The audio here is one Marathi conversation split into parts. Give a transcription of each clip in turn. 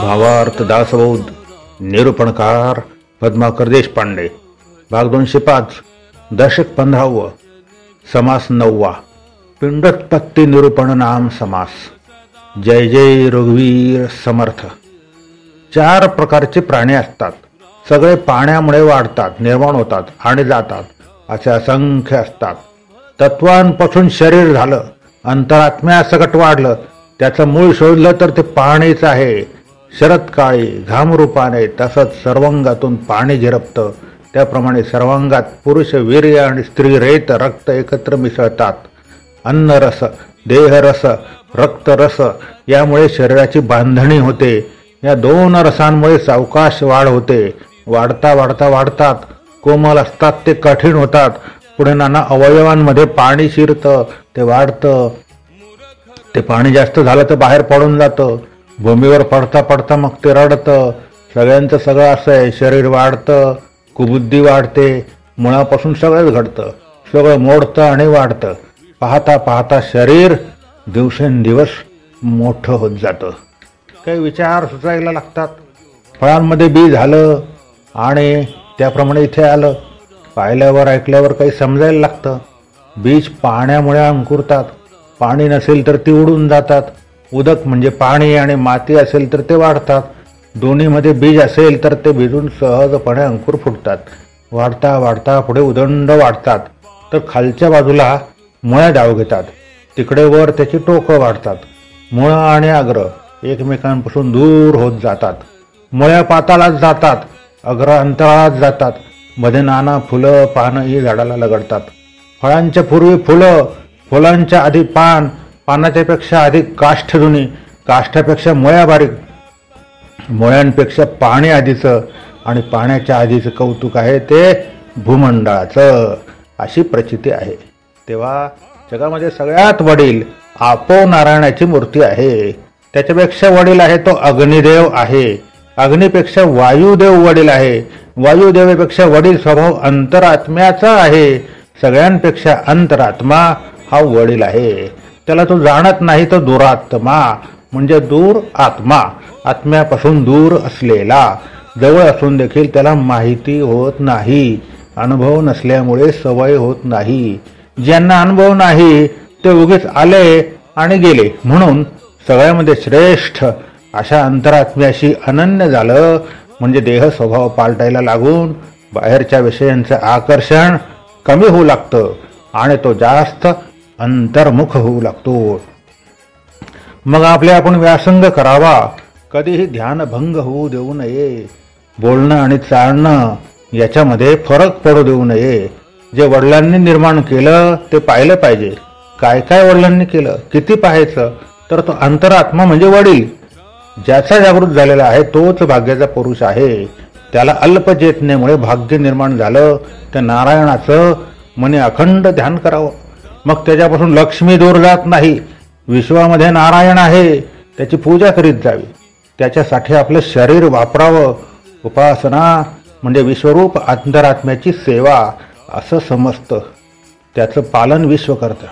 भावार्थ दासबोध निरूपणकार पद्माकर देशपांडे. भाग 205. दशक 15. समास 9. पिंडोत्पत्ती निरूपण नाम समास. जय जय रघुवीर समर्थ. 4 प्रकारचे प्राणी असतात. सगळे पाण्यामुळे वाढतात, निर्माण होतात आणि जातात. असे असंख्य असतात. तत्वांपासून शरीर झालं, अंतरात्म्यासकट वाढलं. त्याचं मूळ शोधलं तर ते पाणीच आहे. शरदकाळी घामरूपाने तसंच सर्वांगातून पाणी झिरपतं. त्याप्रमाणे सर्वांगात पुरुष वीर्य आणि स्त्री रेत रक्त एकत्र मिसळतात. अन्नरस, देहरस, रक्तरस यामुळे शरीराची बांधणी होते. या 2 रसांमुळे सावकाश वाढ होते. वाढता वाढता वाढतात. कोमल असतात ते कठीण होतात. पुढे नाना अवयवांमध्ये पाणी शिरतं, ते वाढतं. ते पाणी जास्त झालं तर बाहेर पडून जातं. भूमीवर पडता पडता मग ते रडतं. सगळ्यांचं सगळं असं आहे. शरीर वाढतं, कुबुद्धी वाढते, मुळापासून सगळंच घडतं. सगळं मोडतं आणि वाढतं. पाहता पाहता शरीर दिवसेंदिवस मोठं होत जातं. काही विचार सुचायला लागतात. फळांमध्ये बी झालं आणि त्याप्रमाणे इथे आलं. पाहिल्यावर ऐकल्यावर काही समजायला लागतं. बीज पाण्यामुळे अंकुरतात. पाणी नसेल तर ती उडून जातात. उदक म्हणजे पाणी आणि माती असेल तर ते वाढतात. दोन्हीमध्ये बीज असेल तर ते भिजून सहजपणे अंकुर फुटतात. वाढता वाढता पुढे उदंड वाढतात. तर खालच्या बाजूला मुळ्या डाव घेतात. तिकडे वर त्याची टोकं वाढतात. मुळं आणि अग्र एकमेकांपासून दूर होत जातात. मुळ्या पाताळात जातात, अग्र अंतराळात जातात. मध्ये नाना फुलं पानं ही झाडाला लगडतात. फळांच्या पूर्वी फुलं, फुलांच्या आधी पान, पानाच्या पेक्षा अधिक काष्ठ जुनी, काष्ठापेक्षा मुळ्या बारीक, मुळ्यांपेक्षा पाणी आधीचं आणि पाण्याच्या आधीचं कौतुक आहे ते भूमंडळाचं. अशी प्रचिती आहे. तेव्हा जगामध्ये सगळ्यात वडील आपो नारायणाची मूर्ती आहे. त्याच्यापेक्षा वडील आहे तो अग्निदेव आहे. अग्नीपेक्षा वायुदेव वडील आहे. वायुदेवापेक्षा वडील स्वभाव अंतरात्म्याचा आहे. सगळ्यांपेक्षा अंतरात्मा हा वडील आहे. त्याला तो जाणत नाही. तो दुरात्मा म्हणजे दूर आत्मा, आत्म्यापासून दूर असलेला. जवळ असून देखील त्याला माहिती होत नाही. अनुभव नसल्यामुळे सवय होत नाही. ज्यांना अनुभव नाही ते उगीच आले आणि गेले. म्हणून सगळ्यामध्ये श्रेष्ठ अशा अंतरात्म्याशी अनन्य झालं म्हणजे देह स्वभाव पालटायला लागून बाहेरच्या विषयांचं आकर्षण कमी होऊ लागतं आणि तो जास्त अंतर्मुख होऊ लागतो. मग आपले आपण व्यासंग करावा. कधीही ध्यानभंग होऊ देऊ नये. बोलणं आणि चालणं याच्यामध्ये फरक पडू देऊ नये. जे वडिलांनी निर्माण केलं ते पाहिलं पाहिजे. काय काय वडिलांनी केलं, किती पाहायचं. तर तो अंतरात्मा म्हणजे वडील ज्याचा जागृत झालेला आहे तोच भाग्याचा पुरुष आहे. त्याला अल्पचेतनेमुळे भाग्य निर्माण झालं. त्या नारायणाचं मने अखंड ध्यान करावं. मग त्याच्यापासून लक्ष्मी दूर जात नाही. विश्वामध्ये नारायण आहे, त्याची पूजा करीत जावी. त्याच्यासाठी आपलं शरीर वापरावं. उपासना म्हणजे विश्वरूप अंतरात्म्याची सेवा असं समजतं. त्याचं पालन विश्व करतं.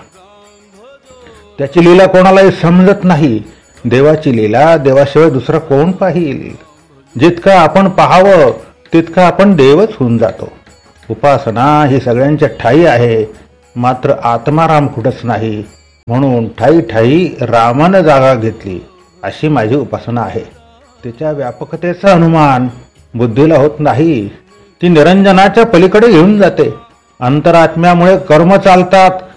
त्याची लीला कोणालाही समजत नाही. देवाची लीला देवाशिवाय दुसरा कोण पाहिल. जितकं आपण पाहावं तितकं आपण देवच होऊन जातो. उपासना ही सगळ्यांच्या ठाई आहे. मात्र आत्माराम कुठंच नाही. म्हणून ठाई ठाई रामानं जागा घेतली अशी माझी उपासना आहे. तिच्या व्यापकतेचा अनुमान बुद्धीला होत नाही. ती निरंजनाच्या पलीकडे घेऊन जाते. अंतरात्म्यामुळे कर्म चालतात